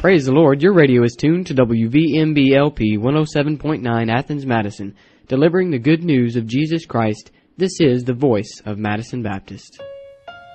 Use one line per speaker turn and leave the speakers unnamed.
Praise the Lord, your radio is tuned to WVMB-LP 107.9 Athens, Madison, delivering the good news of Jesus Christ. This is the voice of Madison Baptist.